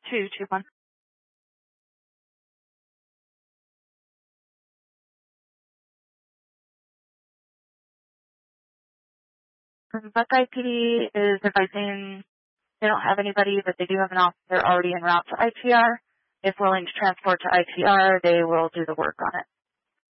221. Buckeye PD is advising they don't have anybody, but they do have an officer already en route to ITR. If willing to transport to ITR, they will do the work on it.